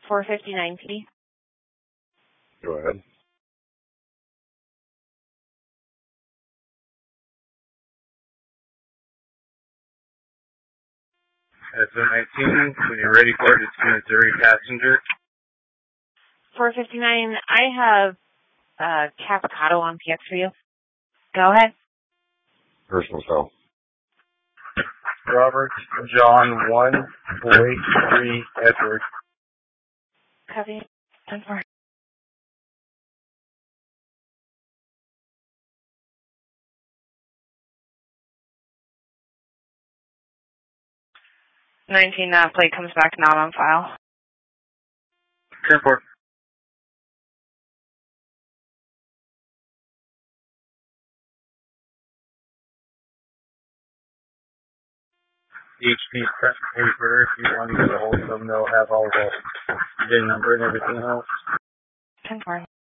459P. Go ahead. That's a 19. When you're ready for it, it's Missouri passenger. 459, I have Capicado on PX for you. Go ahead. Personal cell. Robert John 1 Boy 3 Edward. Copy. 10-4. Plate comes back not on file. 10-4. HP press paper, if you want to get a hold of them, they'll have all the VIN number and everything else. 10-4.